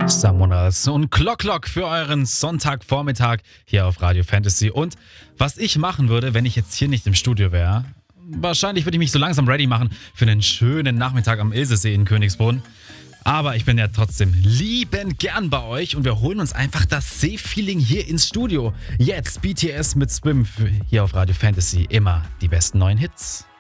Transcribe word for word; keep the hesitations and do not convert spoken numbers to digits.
Summoners und Clock Clock für euren Sonntagvormittag hier auf Radio Fantasy. Und was ich machen würde, wenn ich jetzt hier nicht im Studio wäre, wahrscheinlich würde ich mich so langsam ready machen für einen schönen Nachmittag am Ilsesee in Königsbrunn. Aber ich bin ja trotzdem liebend gern bei euch und wir holen uns einfach das See-Feeling hier ins Studio. Jetzt B T S mit Swim hier auf Radio Fantasy. Immer die besten neuen Hits.